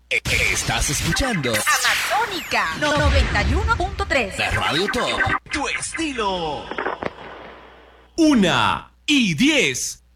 Estás escuchando Amazónica 91.3. la Radio Top. Tu estilo. 1:10.